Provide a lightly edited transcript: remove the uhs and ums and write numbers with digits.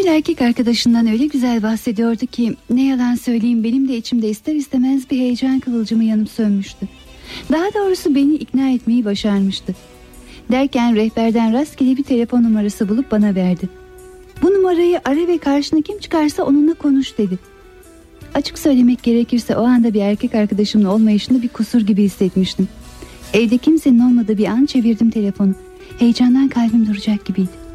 erkek arkadaşından öyle güzel bahsediyordu ki ne yalan söyleyeyim, benim de içimde ister istemez bir heyecan kıvılcımı yanıp sönmüştü. Daha doğrusu beni ikna etmeyi başarmıştı. Derken rehberden rastgele bir telefon numarası bulup bana verdi. Bu numarayı ara ve karşına kim çıkarsa onunla konuş dedi. Açık söylemek gerekirse o anda bir erkek arkadaşımın olmayışını bir kusur gibi hissetmiştim. Evde kimsenin olmadığı bir an çevirdim telefonu. Heyecandan kalbim duracak gibiydi.